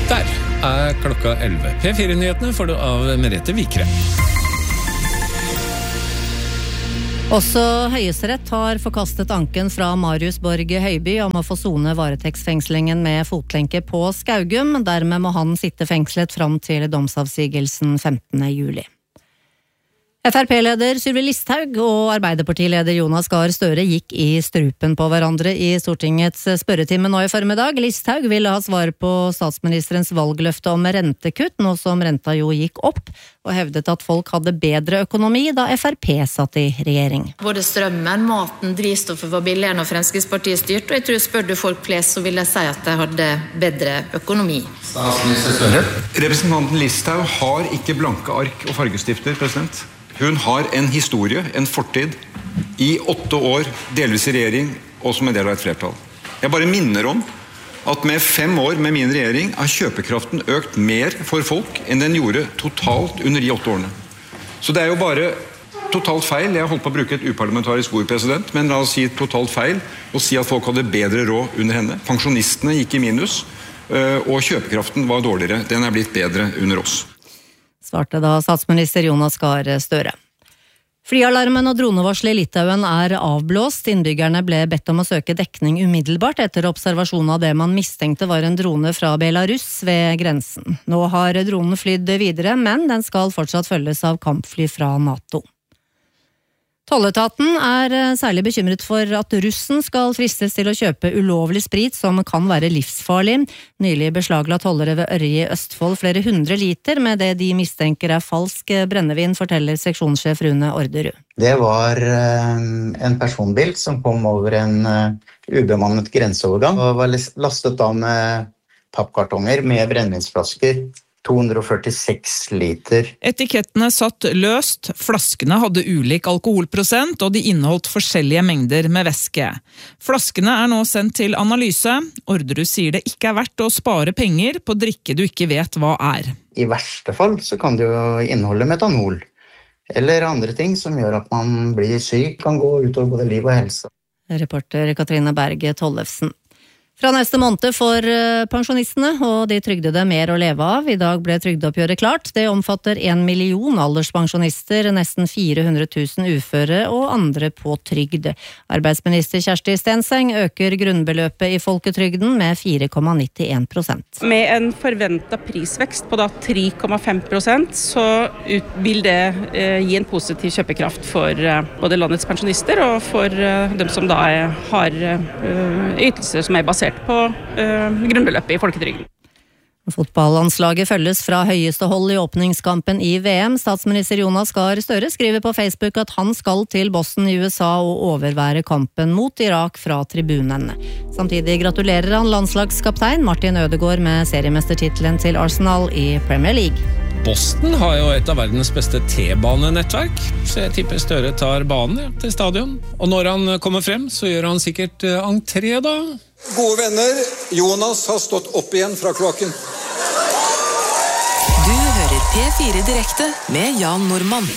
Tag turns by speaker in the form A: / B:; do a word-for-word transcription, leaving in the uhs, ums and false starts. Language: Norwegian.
A: Der er klokka elleve. P fire-nyhetene får du av Merete Vikre.
B: Også Høyesterett har forkastet anken fra Marius Borg Høiby om å få sone varetektsfengslingen med fotlenke på Skaugum. Dermed må han sitte fengslet fram til domsavsigelsen femtende juli. F R P-leder Sylvi Listhaug og Arbeiderpartileder Jonas Gahr Støre gikk i strupen på hverandre i Stortingets spørretime nå i formiddag. Listhaug ville ha svar på statsministerens valgløfte om rentekutt, nå som renta jo gikk opp, og hevdet at folk hadde bedre økonomi da F R P satt i regjering.
C: Både strømmen, maten, drivstoffet var billigere når Fremskrittspartiet styrte, og jeg tror spør du folk flest så vil jeg si at de hadde bedre økonomi.
D: Statsminister Støre. Representanten Listhaug har ikke blanke ark og fargestifter, president. Hun har en historie, en fortid, i åtte år, delvis i regjering, og som en del av et flertall. Jeg bare minner om at med fem år med min regjering har kjøpekraften økt mer for folk enn den gjorde totalt under de åtte årene. Så det er jo bare totalt feil, jeg holdt på å bruke et uparlamentarisk ord, president, men la oss si totalt feil, å si at folk hadde bedre råd under henne. Pensjonistene gikk i minus, og kjøpekraften var dårligere. Den er blitt bedre under oss.
B: Svarte da statsminister Jonas Gahr Støre. Flyalarmen og dronevarsel i Litauen er avblåst. Innbyggerne ble bedt om å søke dekning umiddelbart etter observasjon av det man mistenkte var en drone fra Belarus ved grensen. Nå har dronen flydd videre, men den skal fortsatt følges av kampfly fra NATO. Tolletaten er særlig bekymret for at russen skal fristes til å kjøpe ulovlig sprit som kan være livsfarlig. Nylig beslagla tollere ved Ørje i Østfold flere hundre liter med det de mistenker er falsk brennevin, forteller seksjonssjef Rune Orderud.
E: Det var en personbil som kom over en ubemannet grenseovergang og var lastet da med pappkartonger med brennevinsflasker. to hundre og førtiseks liter.
F: Etikettene satt løst, flaskene hadde ulik alkoholprosent, og de inneholdt forskjellige mengder med væske. Flaskene er nå sendt til analyse. Orderud sier det ikke er verdt å spare penger på drikke du ikke vet hva er.
E: I verste fall så kan det jo inneholde metanol, eller andre ting som gjør at man blir syk, kan gå utover både liv og helse.
B: Reporter Katrine Berge Tollefsen. Fra neste måned for pensjonistene, og de trygdede mer å leve av. I dag ble trygdeoppgjøret klart. Det omfatter en million alderspensjonister, nesten fire hundre tusen uføre og andre på trygd. Arbeidsminister Kjersti Stenseng øker grunnbeløpet i folketrygden med fire komma nittien prosent.
G: Med en forventet prisvekst på da tre komma fem prosent, så vil det eh, gi en positiv kjøpekraft for eh, både landets pensjonister og for eh, dem som da er, har eh, ytelser som er basert på uh, grunnbeløpet i folketrygden.
B: Fotballandslaget følges fra høyeste hold i åpningskampen i V M. Statsminister Jonas Gahr Støre skriver på Facebook at han skal til Boston i U S A og overvære kampen mot Irak fra tribunen. Samtidig gratulerer han landslagskaptein Martin Ødegaard med seriemestertitelen til Arsenal i Premier League.
A: Boston har jo et av verdens beste T-banenettverk, så jeg tipper Støre tar banen til stadion. Og når han kommer frem, så gjør han sikkert entré da.
H: Gode venner, Jonas har stått opp igjen fra kloakken.
I: Du hører P fire direkte med Jan Normann.